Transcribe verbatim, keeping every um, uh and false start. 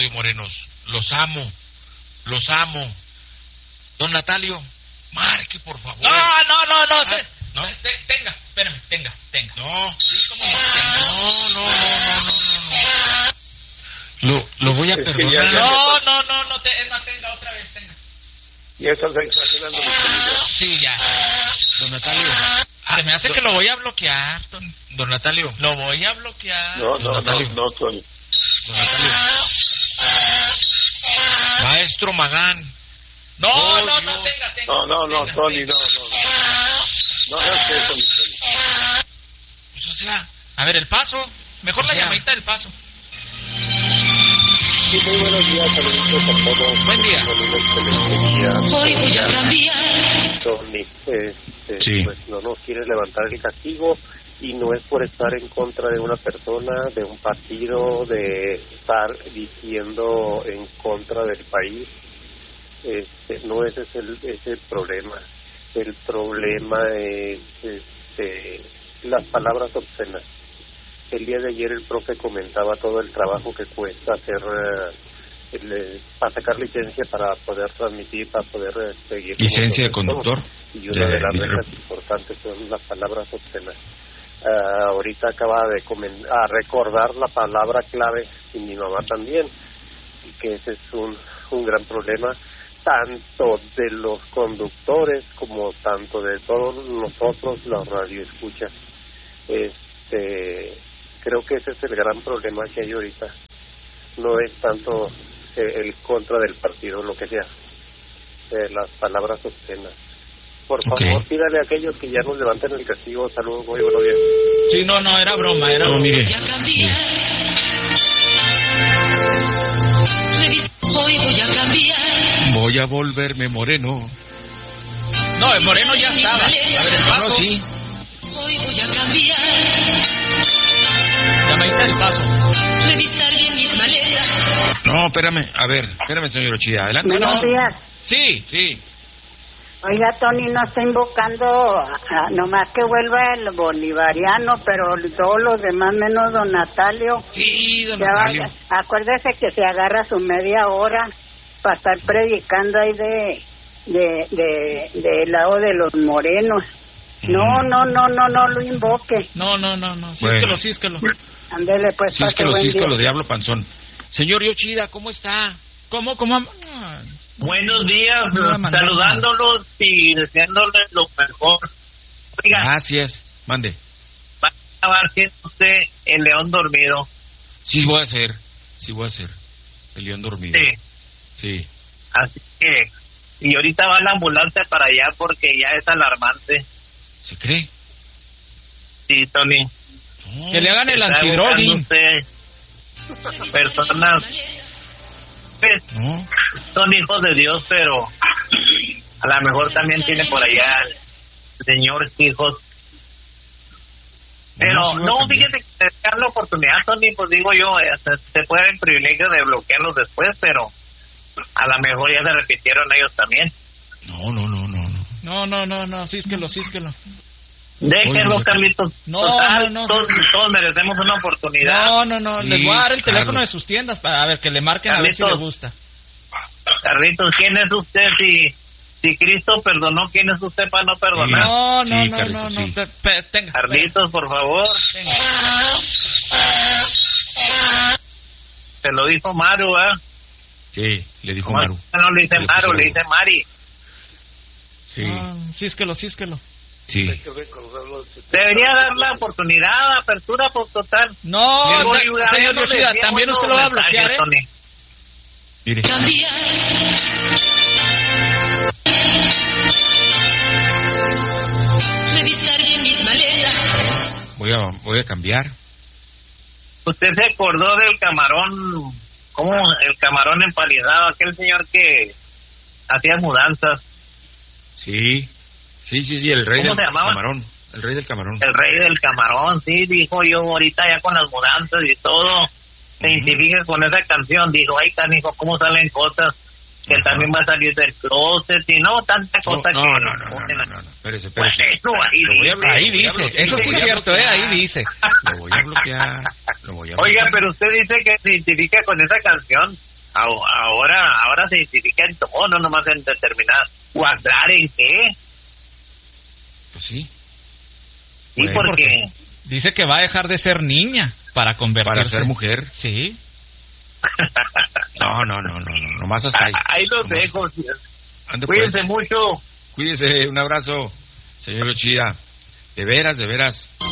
odio, morenos. Los amo. Los amo. Don Natalio, marque, por favor. No, no, no, no. Ah, Se... ¿no? Este, tenga, espérame, tenga, tenga. No. Sí, ¿cómo no? No, no, no, no, no, no. Lo, lo voy a Es que perdonar. ya- ya- No, no, no, no, te, es más, tenga otra vez, tenga. Ya estás exagerando mucho. Sí, ya. Don Natalio. Ah, Se me hace don, que lo voy a bloquear, don. Don Natalio. Lo voy a bloquear. No, Don no, no, Natalio. no, Tony. Don Natalio. Maestro Magán. No, Oh, no, no, Dios. tenga, tenga. No, no, no, tenga, Tony, tenga. no, no. No, no es eso, mi Tony. Pues, o sea, A ver, el paso. Mejor O la sea- llamadita del paso. Sí, muy buenos días, saluditos a todos. Buen día. Con un excelente día. Hoy voy a cambiar. Tony, este, Sí. pues no nos quiere levantar el castigo y no es por estar en contra de una persona, de un partido, de estar diciendo en contra del país. Este, no ese es el, ese es el problema. El problema es este, las palabras obscenas. El día de ayer el profe comentaba todo el trabajo que cuesta hacer eh, el, eh, para sacar licencia para poder transmitir, para poder eh, seguir. licencia de como conductor. y una de- de las de- reglas importantes son las palabras obscenas. Ah, ahorita acaba de comen- ah, recordar la palabra clave, y mi mamá también, y que ese es un, un gran problema, tanto de los conductores como tanto de todos nosotros, los radioescuchas. Este, creo que ese es el gran problema que hay ahorita. No es tanto eh, el contra del partido, lo que sea, eh, las palabras obscenas. Por favor, Ok. pídale a aquellos que ya nos levanten el castigo. Saludos, muy buenos días. Sí, no, no, era broma, era No, broma. mire. Ya cambiar. Revis- Hoy voy a cambiar. Voy a volverme moreno. No, el moreno ya estaba. A ver, el No, paso. no, sí. Hoy voy a cambiar. Llamadita del paso. Revisar bien mis maletas. No, espérame. A ver, espérame, señor Ochida. Adelante. Buenos No. días. Sí. Sí. Oiga, Tony no está invocando, a- nomás que vuelva el bolivariano, pero todos los demás menos don Natalio. Sí, don Ya Natalio. vaya, acuérdese que se agarra su media hora para estar predicando ahí de, de, de, del lado de los morenos. No, no, no, no, no lo invoque. No, no, no, no. Bueno. Sísquelo, sísquelo. Ándele pues, Sí, es pase que lo buen cisco, día. lo diablo panzón. Señor Yoshida, ¿cómo está? ¿Cómo, cómo? Ah, Buenos días, No, no, no, saludándolos y deseándoles lo mejor. Oiga, Gracias. Mande. va a acabar siendo usted el león dormido. Sí voy a hacer. Sí voy a hacer. El león dormido. Sí, Sí. así que... Y ahorita va la ambulancia para allá porque ya es alarmante. ¿Se cree? Sí, Tony. No. que le hagan el Está antidroguing. buscando usted personas, pues, No. son hijos de Dios, pero a lo mejor también tiene por allá el señor hijos. Pero No, sí voy a no, cambiar. fíjate que te dan la oportunidad, Tony, pues digo yo, eh, se, se puede dar el privilegio de bloquearlos después, pero a lo mejor ya se repitieron ellos también. No, no, no, no, no. No, no, no, no. Sísquelo, sísquelo. Déjenlo, Oye, Carlitos. No, Total, no, no. Todos, todos merecemos una oportunidad. No, no, no. Sí, Les voy a dar el teléfono Carlos. de sus tiendas para a ver que le marquen a ver si le Carlitos. gusta. Carlitos, ¿quién es usted? Si, si Cristo perdonó, ¿quién es usted para no perdonar? No, no, Sí, no, no, Carlitos, no. sí. Pe- pe- tenga. Carlitos, por favor. Tenga. Se lo dijo Maru, ¿eh? Sí, le dijo No, Maru. no le dice Le Maru, puso le Maru. dice Mari. Sí, Ah, sísquelo, sísquelo. sí. Hay que recordarlo. Debería dar la oportunidad, apertura por total. No, Señor no, Bolívar, señor no le Yoshida, decía también buenos usted lo va a mensajes, bloquear, ¿eh? Tony. Mire, Cambiar. Revisar bien mis maletas. voy a, voy a cambiar. Usted se acordó del camarón, ¿cómo? El camarón empalidado, aquel señor que hacía mudanzas, Sí, sí, sí, sí, el rey ¿Cómo del se llamaba? camarón. El rey del camarón. el rey del camarón, sí, dijo yo ahorita ya con las mudanzas y todo, se Ujú. identifica con esa canción, dijo, ay, canijo, ¿cómo salen cosas? Que Ajá. también va a salir del closet y no, tanta No, cosa no, que... no, no, no, no, no, no, espérese, espérese. Bueno, ahí Lo voy a dice, bloquear, Ahí lo voy a dice. bloquear, Eso sí lo es voy a cierto, ¿eh? Ahí bloquear. dice. Lo voy a bloquear, lo voy a bloquear. Oiga, pero usted dice que se identifica con esa canción. Ahora, ahora se identifica en todo, no nomás en determinadas. ¿Guardar en qué? Pues sí. Sí, Bueno, porque... porque dice que va a dejar de ser niña para convertirse. Para ser mujer. Sí. No, no, no, no, no, nomás hasta ahí. Ahí los Nomás. dejo. Ande, Cuídense pues. mucho. Cuídese, un abrazo, señor Uchida. De veras, de veras.